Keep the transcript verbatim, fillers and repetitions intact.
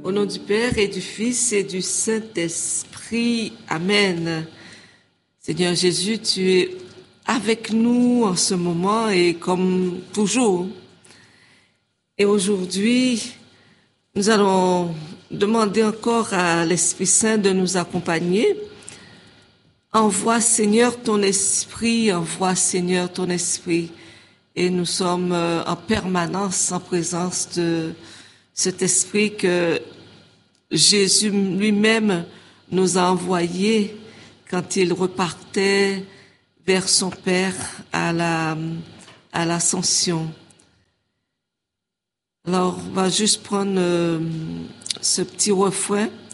Au nom du Père et du Fils et du Saint-Esprit. Amen. Seigneur Jésus, tu es avec nous en ce moment et comme toujours. Et aujourd'hui, nous allons demander encore à l'Esprit Saint de nous accompagner. Envoie Seigneur ton esprit, envoie Seigneur ton esprit. Et nous sommes en permanence en présence de cet esprit que Jésus lui-même nous a envoyé quand il repartait vers son Père à la, à l'Ascension. Alors, on va juste prendre euh, ce petit refrain.